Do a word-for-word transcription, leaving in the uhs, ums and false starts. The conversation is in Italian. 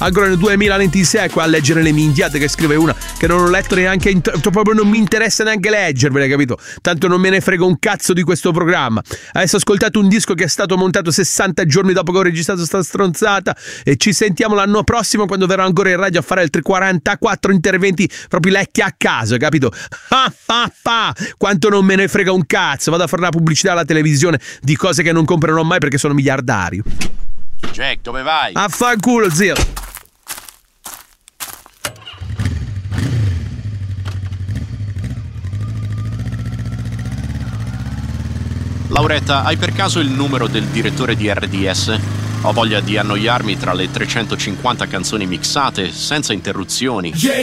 ancora nel duemilaventisei qua a leggere le minchiate che scrive una che non ho letto neanche, in, proprio non mi interessa neanche leggervele, capito? Tanto non me ne frega un cazzo di questo programma. Adesso ascoltate un disco che è stato montato sessanta giorni dopo che ho registrato sta stronzata e ci sentiamo l'anno prossimo quando verrò ancora in radio a fare altri quarantaquattro interventi proprio lecchi a caso, capito? Ah, ah, ah, quanto non me ne frega un cazzo, vado a fare la pubblicità alla televisione di cose che non comprerò mai perché sono miliardario. Jack, dove vai? Affanculo, zio. Lauretta, hai per caso il numero del direttore di R D S? Ho voglia di annoiarmi tra le trecentocinquanta canzoni mixate, senza interruzioni.